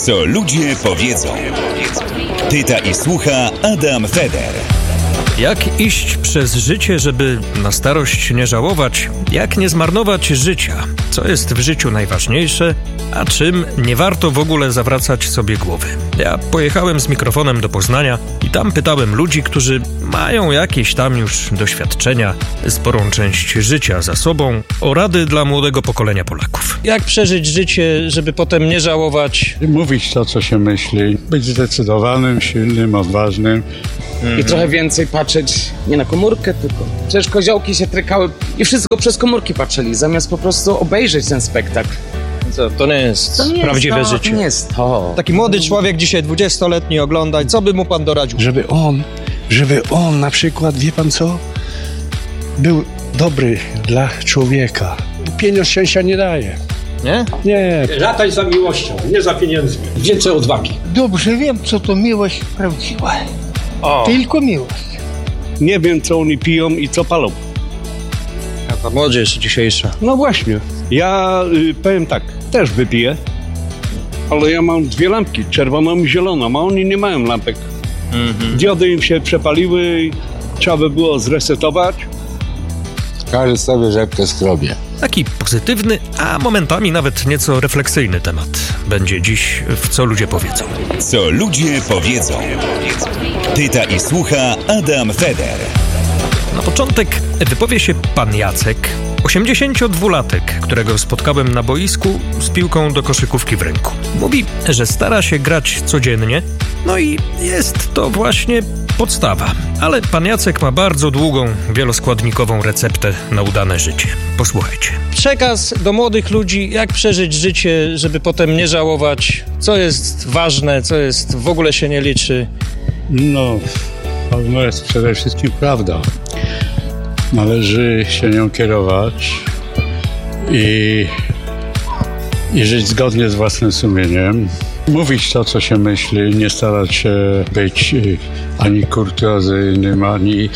Co ludzie powiedzą. Pyta i słucha Adam Feder. Jak iść przez życie, żeby na starość nie żałować? Jak nie zmarnować życia? Co jest w życiu najważniejsze, a czym nie warto w ogóle zawracać sobie głowy? Ja pojechałem z mikrofonem do Poznania i tam pytałem ludzi, którzy mają jakieś tam już doświadczenia, sporą część życia za sobą, o rady dla młodego pokolenia Polaków. Jak przeżyć życie, żeby potem nie żałować? Mówić to, co się myśli, być zdecydowanym, silnym, odważnym. I trochę więcej patrzeć nie na komórkę, tylko przecież koziołki się trykały i wszystko przez komórki patrzyli, zamiast po prostu obejrzeć ten spektakl. To nie jest prawdziwe życie. To nie jest to. Taki młody człowiek dzisiaj 20-letni ogląda, co by mu pan doradził? Żeby on na przykład, wie pan co, był dobry dla człowieka. Pieniądz szczęścia nie daje. Nie? Nie. Lataj za miłością, nie za pieniędzmi. Więcej odwagi. Dobrze wiem, co to miłość prawdziwa. Tylko miłość. Nie wiem, co oni piją i co palą. A ta młodzież dzisiejsza. No właśnie. Ja powiem tak, też wypiję, ale ja mam dwie lampki, czerwoną i zieloną, a oni nie mają lampek. Diody im się przepaliły i trzeba by było zresetować. Każdy sobie rzepkę skrobie. Taki pozytywny, a momentami nawet nieco refleksyjny temat będzie dziś w Co ludzie powiedzą. Co ludzie powiedzą. Pyta i słucha Adam Feder. Na początek wypowie się pan Jacek, 82-latek, którego spotkałem na boisku z piłką do koszykówki w ręku. Mówi, że stara się grać codziennie, no i jest to właśnie podstawa. Ale pan Jacek ma bardzo długą, wieloskładnikową receptę na udane życie. Posłuchajcie. Przekaz do młodych ludzi, jak przeżyć życie, żeby potem nie żałować, co jest ważne, co jest w ogóle się nie liczy. No, to jest przede wszystkim prawda. Należy się nią kierować i żyć zgodnie z własnym sumieniem. Mówić to, co się myśli, nie starać się być ani kurtuazyjnym, ani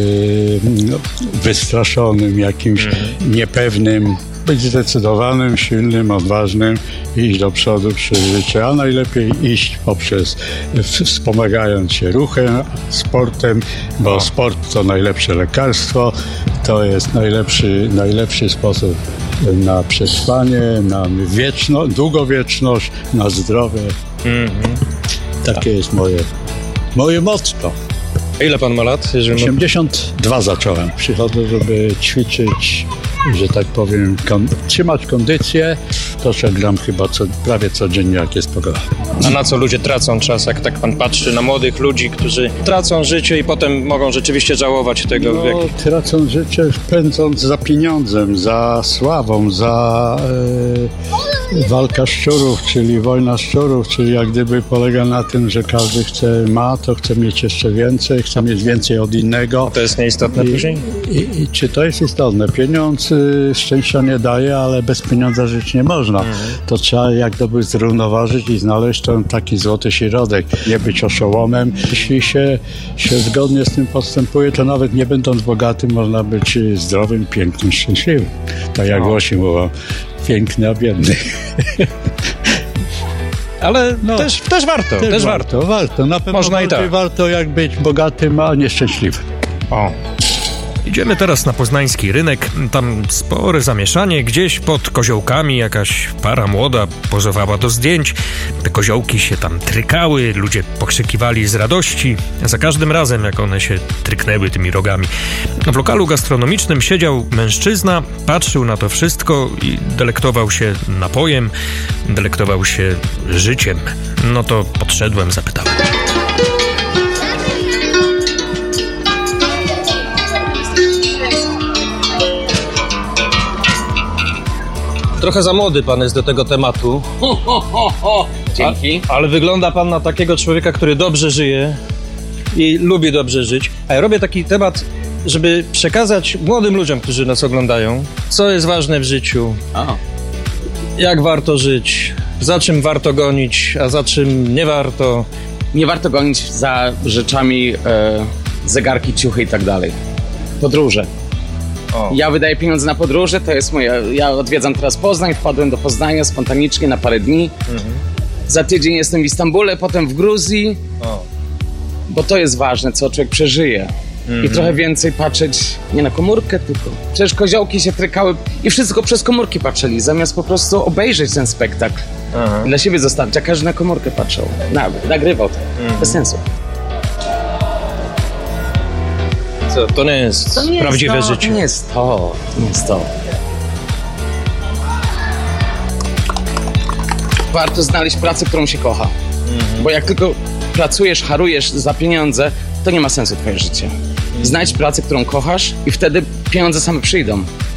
wystraszonym, jakimś niepewnym. Być zdecydowanym, silnym, odważnym i iść do przodu przez życie, a najlepiej iść poprzez, wspomagając się ruchem, sportem, bo sport to najlepsze lekarstwo, to jest najlepszy sposób na przetrwanie, na długowieczność, na zdrowie. Takie jest moje motto. Ile pan ma lat? 82 zacząłem. Przychodzę, żeby ćwiczyć, że tak powiem, trzymać kondycję. To się gram chyba prawie codziennie, jak jest pogoda. A na co ludzie tracą czas, jak tak pan patrzy na młodych ludzi, którzy tracą życie i potem mogą rzeczywiście żałować tego? No, tracą życie pędząc za pieniądzem, za sławą, za walka szczurów, czyli wojna szczurów, czyli jak gdyby polega na tym, że każdy to chce mieć jeszcze więcej, chce mieć więcej od innego. A to jest nieistotne później? I czy to jest istotne? Pieniądz szczęścia nie daje, ale bez pieniądza żyć nie można. To trzeba jak gdyby zrównoważyć i znaleźć ten taki złoty środek. Nie być oszołomem. Jeśli się zgodnie z tym postępuje, to nawet nie będąc bogatym, można być zdrowym, pięknym, szczęśliwym. Tak jak Włosi mówią, piękny, a biedny. Ale też warto. Też warto. Warto. Na pewno można i tak. Warto jak być bogatym, a nieszczęśliwym. Idziemy teraz na poznański rynek. Tam spore zamieszanie. Gdzieś pod koziołkami jakaś para młoda pozowała do zdjęć. Te koziołki się tam trykały, ludzie pokrzykiwali z radości. Za każdym razem, jak one się tryknęły tymi rogami. W lokalu gastronomicznym siedział mężczyzna, patrzył na to wszystko i delektował się napojem, delektował się życiem. No to podszedłem, zapytałem. Trochę za młody pan jest do tego tematu. Dzięki. Ale wygląda pan na takiego człowieka, który dobrze żyje i lubi dobrze żyć. A ja robię taki temat, żeby przekazać młodym ludziom, którzy nas oglądają, co jest ważne w życiu, jak warto żyć, za czym warto gonić, a za czym nie warto. Nie warto gonić za rzeczami, zegarki, ciuchy i tak dalej. Podróże. Ja wydaję pieniądze na podróże, to jest moje. Ja odwiedzam teraz Poznań, wpadłem do Poznania spontanicznie na parę dni. Za tydzień jestem w Istambule, potem w Gruzji. Bo to jest ważne, co człowiek przeżyje. I trochę więcej patrzeć nie na komórkę, tylko... Przecież koziołki się trykały i wszystko przez komórki patrzyli, zamiast po prostu obejrzeć ten spektakl. Dla siebie zostawić, a każdy na komórkę patrzył. Nagrywał to. Bez sensu. Co, to nie jest prawdziwe życie. To nie jest to. Warto znaleźć pracę, którą się kocha. Bo jak tylko pracujesz, harujesz za pieniądze, to nie ma sensu twoje życie. Znajdź pracę, którą kochasz i wtedy pieniądze same przyjdą.